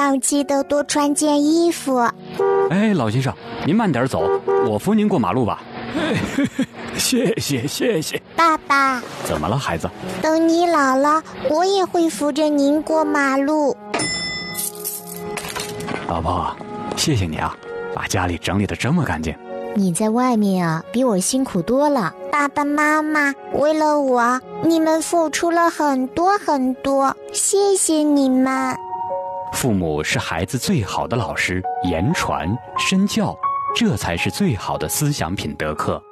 要记得多穿件衣服。 哎，老先生，您慢点走，我扶您过马路吧。谢谢。 爸爸， 怎么了，孩子？ 等你老了，我也会扶着您过马路。 老婆，谢谢你啊，把家里整理得这么干净。 你在外面啊，比我辛苦多了。 爸爸妈妈，为了我，你们付出了很多很多，谢谢你们。 父母是孩子最好的老师，言传身教，这才是最好的思想品德课。